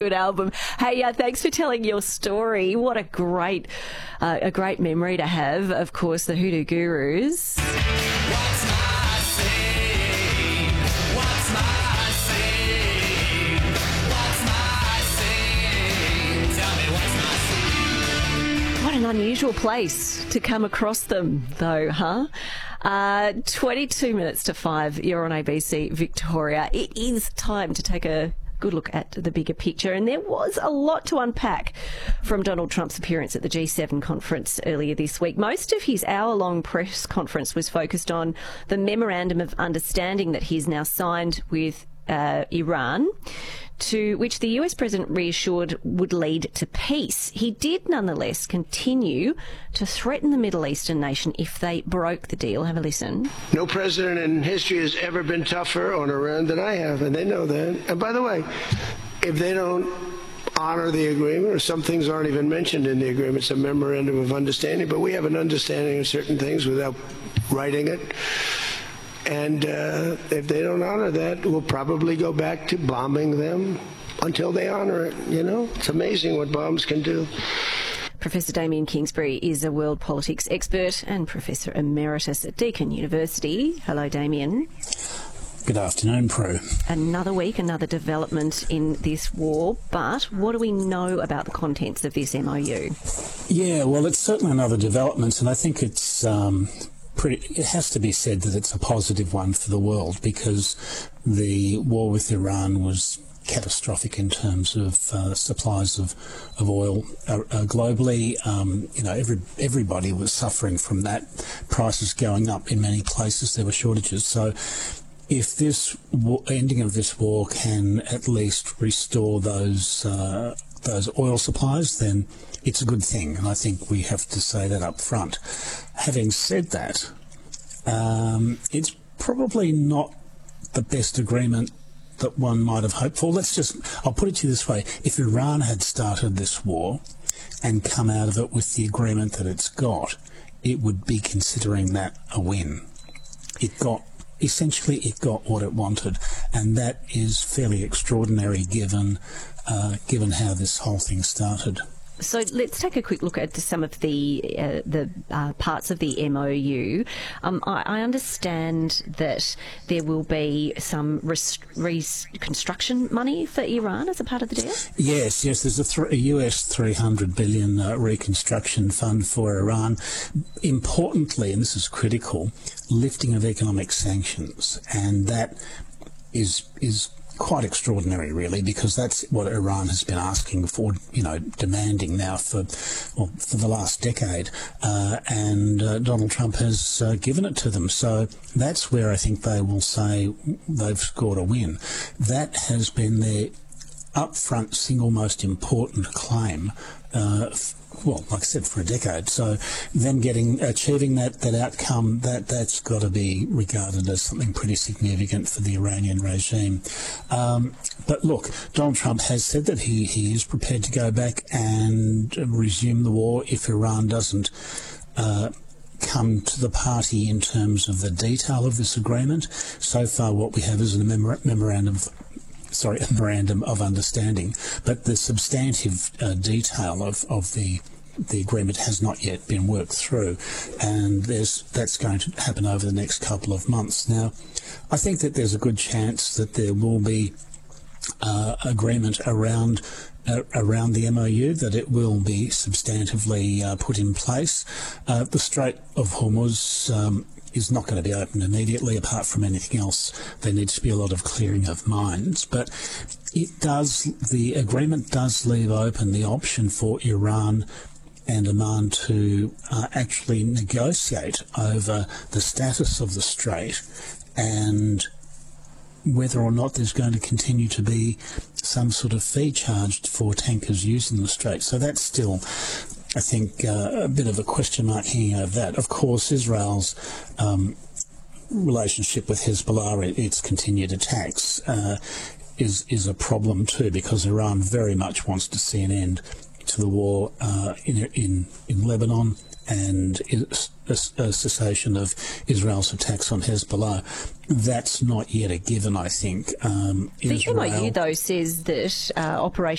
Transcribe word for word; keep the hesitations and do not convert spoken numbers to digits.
good album. Hey, uh, thanks for telling your story. What a great, uh, a great memory to have. Of course, the Hoodoo Gurus. What's my sin? What's my sin? What's my sin? Tell me what's my sin? What an unusual place to come across them, though, huh? Uh, twenty-two minutes to five. You're on A B C Victoria. It is time to take a good look at the bigger picture, and there was a lot to unpack from Donald Trump's appearance at the G seven conference earlier this week. Most of his hour-long press conference was focused on the memorandum of understanding that he's now signed with uh, Iran, to which the U S president reassured would lead to peace. He did nonetheless continue to threaten the Middle Eastern nation if they broke the deal. Have a listen. No president in history has ever been tougher on Iran than I have, and they know that. And by the way, if they don't honor the agreement, or some things aren't even mentioned in the agreement, it's a memorandum of understanding, but we have an understanding of certain things without writing it. And uh, if they don't honor that, we'll probably go back to bombing them until they honor it. You know, it's amazing what bombs can do. Professor Damien Kingsbury is a world politics expert and Professor Emeritus at Deakin University. Hello, Damien. Good afternoon, Prue. Another week, another development in this war, but what do we know about the contents of this M O U? Yeah, well, it's certainly another development, and I think it's... Um, Pretty, it has to be said that it's a positive one for the world, because the war with Iran was catastrophic in terms of uh, supplies of of oil uh, uh, globally. Um, you know, every everybody was suffering from that. Prices going up in many places. There were shortages. So, if this war, ending of this war can at least restore those uh, those oil supplies, then it's a good thing, and I think we have to say that up front. Having said that, um, it's probably not the best agreement that one might have hoped for. Let's just, I'll put it to you this way. If Iran had started this war and come out of it with the agreement that it's got, it would be considering that a win. It got, essentially it got what it wanted, and that is fairly extraordinary given, uh, given how this whole thing started. So let's take a quick look at some of the uh, the uh, parts of the M O U. Um, I, I understand that there will be some rest- reconstruction money for Iran as a part of the deal? Yes, yes. There's a, th- a U S three hundred billion dollars uh, reconstruction fund for Iran. Importantly, and this is critical, lifting of economic sanctions, and that is is. quite extraordinary, really, because that's what Iran has been asking for, you know, demanding now for, well, for the last decade, uh, and uh, Donald Trump has uh, given it to them. So that's where I think they will say they've scored a win. That has been their upfront single most important claim, uh, well, like I said, for a decade. So them getting, achieving that, that outcome, that, that's got to be regarded as something pretty significant for the Iranian regime. Um, but look, Donald Trump has said that he, he is prepared to go back and resume the war if Iran doesn't uh, come to the party in terms of the detail of this agreement. So far what we have is a memor- memorandum of sorry, a memorandum of understanding, but the substantive uh, detail of, of the the agreement has not yet been worked through, and there's that's going to happen over the next couple of months. Now, I think that there's a good chance that there will be uh, agreement around uh, around the M O U, that it will be substantively uh, put in place. Uh, the Strait of Hormuz um, is not going to be opened immediately. Apart from anything else, there needs to be a lot of clearing of mines. But it does, the agreement does leave open the option for Iran and Oman to uh, actually negotiate over the status of the strait and whether or not there's going to continue to be some sort of fee charged for tankers using the strait. So that's still, I think, uh, a bit of a question mark hanging over that. Of course, Israel's um, relationship with Hezbollah, its continued attacks, uh, is is a problem too, because Iran very much wants to see an end to the war uh, in in in Lebanon and a, a cessation of Israel's attacks on Hezbollah. That's not yet a given, I think. Um, the Israel, M O U, though, says that uh, Operation